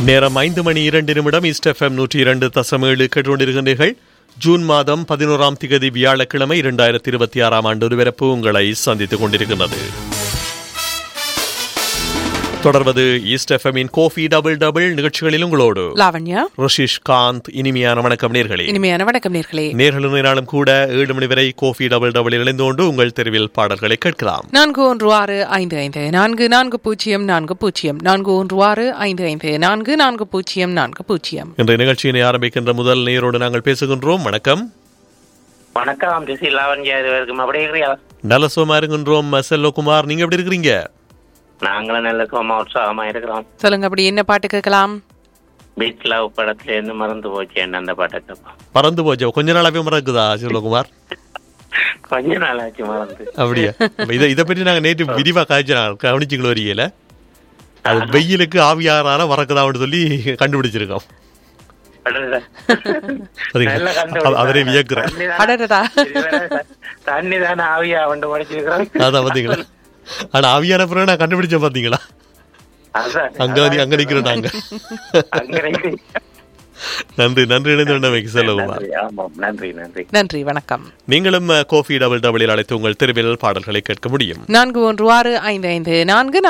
நேரம் 5:02 east FM 102.7 கேட்டுக்கொண்டிருக்கின்றீர்கள். June மாதம் 11ஆம் திகதி வியாழக்கிழமை 2026 ஆண்டு ஒருவரப்பு உங்களை சந்தித்துக் கொண்டிருக்கின்றது. தொடர்வது ஈஸ்ட் எஃப்எம்மின் கோஃபி டபுள் டபுள் நிகழ்ச்சிகளில் உங்களோடு லாவண்யா, ரிஷிஷ் காந்த். இனிமையான வணக்கம் நேர்களே. இனிமையான வணக்கம் நேர்களே. நேர்களும் கூட 7 மணி வரை கோஃபி டபுள் டபுள் இணைந்து கொண்டு உங்கள் தெருவில் பாடல்களை கேட்கலாம். 4165544040 4165544040. இன்றைய நிகழ்ச்சியினை ஆரம்பிக்கின்ற முதல் நேரோடு நாங்கள் பேசுகின்றோம். வணக்கம். வணக்கம் லாவண்யா, அப்படி இருக்கிறீங்களா? நல்ல சுகமா இருக்கின்றோம். செல்வகுமார், நீங்க எப்படி இருக்கிறீங்க? நாங்களும் நல்ல சுகமா உற்சாகமா இருக்கிறோம். சொல்லுங்க, அப்படி என்ன பாட்டு கேட்கலாம்? பீச் லவ் படத்துல இருந்து மறந்து போச்சு அந்த பாட்டை கேட்போம். மறந்து போச்சு கொஞ்ச நாளாவே மறக்குதா செல்வகுமார்? கொஞ்ச நாள் ஆச்சு மறந்து. அப்படியா? இதை பற்றி நாங்க நேற்று விரிவா கவனிச்சுங்களோ வரையில அது வெயிலுக்கு ஆவியாரால மறக்குதான்னு சொல்லி கண்டுபிடிச்சிருக்கோம். அவரே வியக்குறேன். தண்ணி தானே ஆவியா வந்து உடைச்சிருக்கிறோம். அதான் பாத்தீங்களா? ஆனா ஆவியான பிறகு நான் கண்டுபிடிச்ச பாத்தீங்களா? அங்க நிக்கிறோம் நாங்க. நன்றி இணைந்து செல்வகுமார். நன்றி, வணக்கம். நீங்களும் கோஃபி டபுள் டபுளில் அழைத்து உங்கள் தெருவில் பாடல்களை கேட்க முடியும்.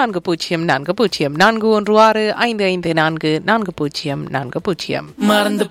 4165544040 4165544040. மறந்து